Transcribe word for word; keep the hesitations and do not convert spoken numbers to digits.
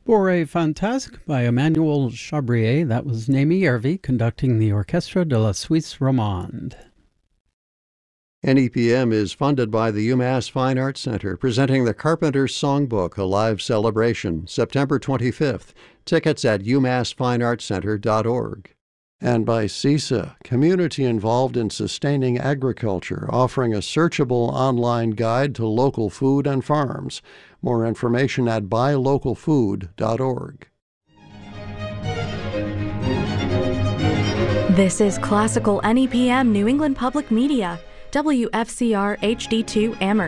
Bourrée Fantasque by Emmanuel Chabrier. That was Naimi Yervi conducting the Orchestre de la Suisse Romande. N E P M is funded by the UMass Fine Arts Center, presenting the Carpenter's Songbook, a live celebration, September twenty-fifth. Tickets at u mass fine arts center dot org. And by CISA, community involved in sustaining agriculture, offering a searchable online guide to local food and farms. More information at buy local food dot org. This is Classical N E P M New England Public Media, W F C R H D two Amherst.